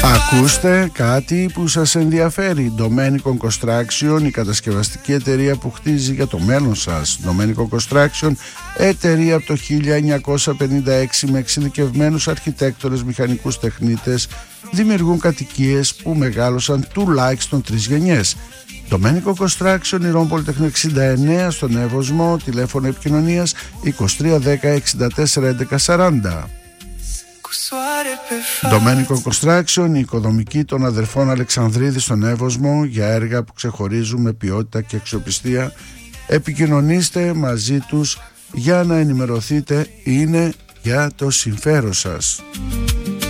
Ακούστε κάτι που σας ενδιαφέρει. Domenico Construction, η κατασκευαστική εταιρεία που χτίζει για το μέλλον σας. Domenico Construction, εταιρεία από το 1956 με εξειδικευμένους αρχιτέκτονες, μηχανικούς τεχνίτες, δημιουργούν κατοικίες που μεγάλωσαν τουλάχιστον 3 γενιές. Domenico Construction, Ηρών Πολυτεχνείου 69 στον Εύωσμο, τηλέφωνο επικοινωνίας 2310 64 11 40. Domenico Construction, η οικοδομική των αδερφών Αλεξανδρίδη στον Εύωσμο, για έργα που ξεχωρίζουν με ποιότητα και αξιοπιστία. Επικοινωνήστε μαζί τους για να ενημερωθείτε, είναι για το συμφέρον σας.